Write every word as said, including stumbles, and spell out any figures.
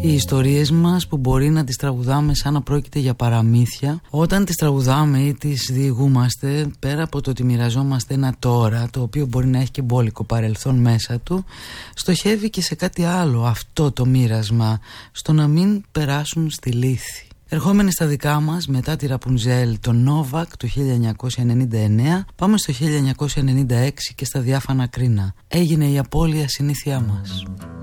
Οι ιστορίες μας που μπορεί να τις τραγουδάμε σαν να πρόκειται για παραμύθια, όταν τις τραγουδάμε ή τις διηγούμαστε, πέρα από το ότι μοιραζόμαστε ένα τώρα, το οποίο μπορεί να έχει και μπόλικο παρελθόν μέσα του, στοχεύει και σε κάτι άλλο αυτό το μοίρασμα, στο να μην περάσουν στη λύθη. Ερχόμενοι στα δικά μας, μετά τη Ραπουνζέλ, το Νόβακ του χίλια εννιακόσια ενενήντα εννέα, πάμε στο χίλια εννιακόσια ενενήντα έξι και στα διάφανα κρίνα. Έγινε η απώλεια συνήθειά μας.